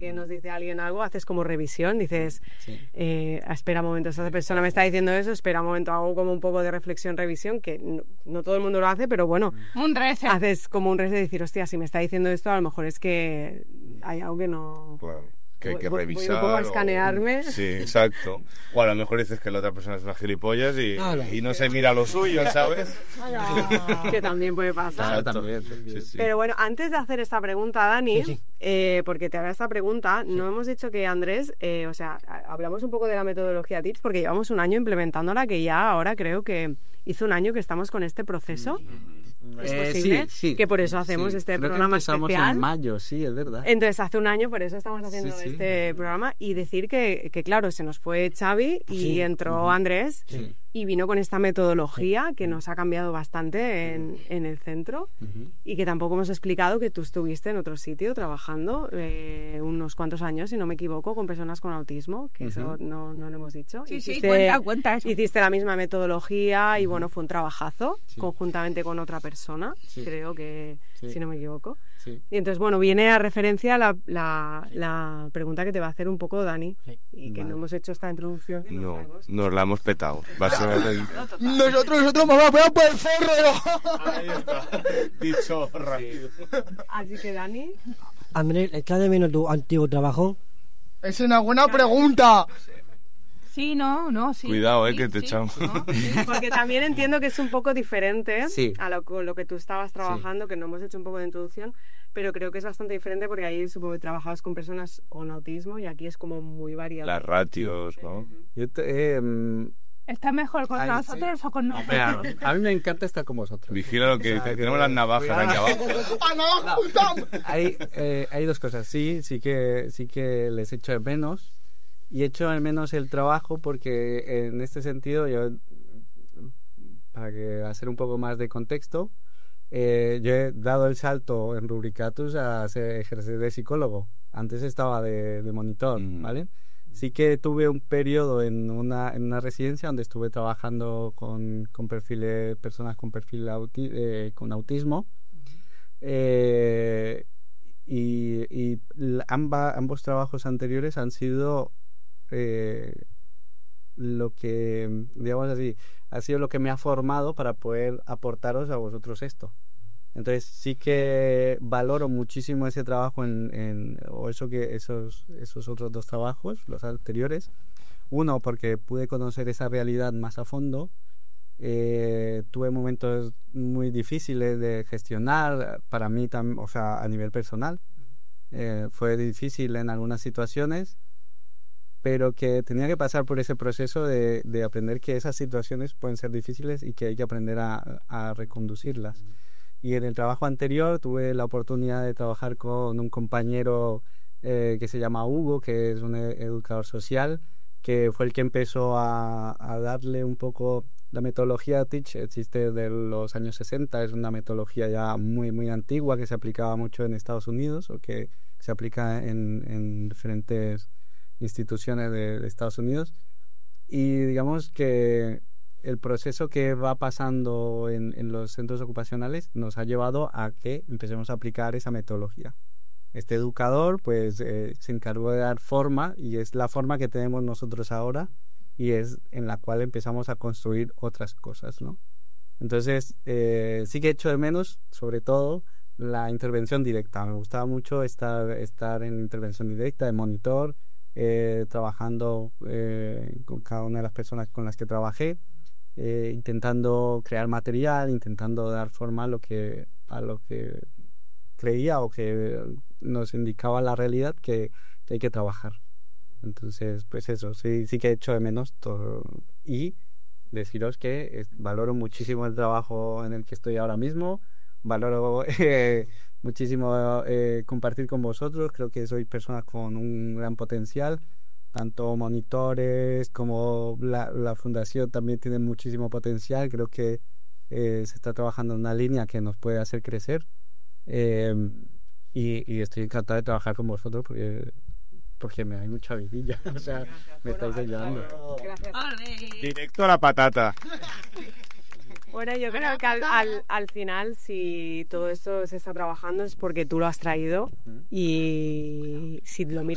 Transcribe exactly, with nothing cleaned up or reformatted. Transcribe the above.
que nos dice alguien algo, haces como revisión, dices, sí. eh, espera un momento, esa persona me está diciendo eso, espera un momento, hago como un poco de reflexión, revisión, que no, no todo el mundo lo hace, pero bueno, un reset. Haces como un reset de decir, hostia, si me está diciendo esto, a lo mejor es que hay algo que no... Claro. Que hay que voy, revisar. Voy un poco a escanearme. O... Sí, exacto. O a lo mejor dices que la otra persona es una gilipollas y, y no se mira lo suyo, ¿sabes? Que también puede pasar. Claro, también, también. Sí, sí. Pero bueno, antes de hacer esta pregunta, Dani, sí, sí. Eh, porque te haga esta pregunta, sí. no hemos dicho que Andrés, eh, o sea, hablamos un poco de la metodología Teach, porque llevamos un año implementándola, que ya ahora creo que hizo un año que estamos con este proceso. ¿Es eh, posible? Sí, sí. Que por eso hacemos sí. este Creo programa que empezamos especial. En mayo, sí, es verdad. Entonces, hace un año, por eso estamos haciendo sí, sí. este programa. Y decir que, que, claro, se nos fue Xavi y sí. entró uh-huh. Andrés sí. y vino con esta metodología que nos ha cambiado bastante en, en el centro uh-huh. y que tampoco hemos explicado que tú estuviste en otro sitio trabajando eh, unos cuantos años, si no me equivoco, con personas con autismo, que uh-huh. eso no, no lo hemos dicho. Sí, hiciste, sí, cuenta, cuenta eso. Hiciste la misma metodología y, uh-huh. bueno, fue un trabajazo sí. conjuntamente con otra persona, sí. creo que, sí. si no me equivoco. Sí. Y entonces, bueno, viene a referencia la, la, la pregunta que te va a hacer un poco Dani, sí. y que vale. no hemos hecho esta introducción. No, nos la hemos petado. Va a ser... Nosotros, nosotros, mamá, voy a por el forro. Ahí está, dicho rápido. Así que, Dani... Andrés, ¿echas de menos tu antiguo trabajo? Es una buena pregunta. Sí, no, no, sí. Cuidado, eh, sí, que te sí, echamos. No, sí. Porque también entiendo que es un poco diferente sí. a lo, lo que tú estabas trabajando, sí. que no hemos hecho un poco de introducción, pero creo que es bastante diferente porque ahí supongo que trabajabas con personas con autismo y aquí es como muy variado. Las ratios, ¿no? Yo te, eh, ¿Está mejor con Ay, nosotros sí. o con nosotros? A, ver, a mí me encanta estar con vosotros. Vigila lo que dice, tenemos las navajas aquí abajo. ¡No! hay, eh, hay dos cosas, sí, sí que, sí que les echo de menos. Y echo al menos el trabajo porque en este sentido, yo para que hacer un poco más de contexto, eh, yo he dado el salto en Rubricatus a hacer, ejercer de psicólogo. Antes estaba de, de monitor, mm. ¿vale? Sí que tuve un periodo en una, en una residencia donde estuve trabajando con, con perfiles, personas con perfil auti, eh, con autismo. Eh, y y amba, ambos trabajos anteriores han sido Eh, lo que, digamos así, ha sido lo que me ha formado para poder aportaros a vosotros esto. Entonces sí que valoro muchísimo ese trabajo en, en o eso que esos esos otros dos trabajos, los anteriores. Uno, porque pude conocer esa realidad más a fondo. Eh, tuve momentos muy difíciles de gestionar para mí también, o sea, a nivel personal. Eh, fue difícil en algunas situaciones, pero que tenía que pasar por ese proceso de, de aprender que esas situaciones pueden ser difíciles y que hay que aprender a, a reconducirlas. Y en el trabajo anterior tuve la oportunidad de trabajar con un compañero eh, que se llama Hugo, que es un educador social, que fue el que empezó a, a darle un poco la metodología Teach. Existe desde los años sesenta, es una metodología ya muy, muy antigua que se aplicaba mucho en Estados Unidos o que se aplica en, en diferentes instituciones de, de Estados Unidos, y digamos que el proceso que va pasando en, en los centros ocupacionales nos ha llevado a que empecemos a aplicar esa metodología. Este educador pues eh, se encargó de dar forma y es la forma que tenemos nosotros ahora y es en la cual empezamos a construir otras cosas, ¿no? Entonces eh, sí que echo de menos sobre todo la intervención directa. Me gustaba mucho estar, estar en intervención directa, de monitor, Eh, trabajando eh, con cada una de las personas con las que trabajé, eh, intentando crear material, intentando dar forma a lo que a lo que creía o que nos indicaba la realidad que, que hay que trabajar. Entonces, pues eso, sí, sí que he hecho de menos todo. Y deciros que es, valoro muchísimo el trabajo en el que estoy ahora mismo, valoro eh, muchísimo eh, compartir con vosotros. Creo que sois personas con un gran potencial, tanto monitores como la, la fundación también tiene muchísimo potencial. Creo que eh, se está trabajando en una línea que nos puede hacer crecer, eh, y, y estoy encantado de trabajar con vosotros porque, porque me hay mucha vidilla, o sea, me estáis ayudando. Directo a la patata. Bueno, yo creo que al, al, al final, si todo esto se está trabajando es porque tú lo has traído y si lo miras